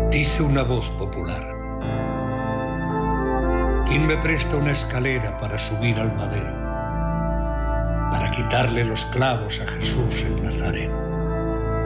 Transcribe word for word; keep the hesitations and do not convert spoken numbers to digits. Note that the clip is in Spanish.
Dice una voz popular: ¿quién me presta una escalera para subir al madero, para quitarle los clavos a Jesús el Nazareno?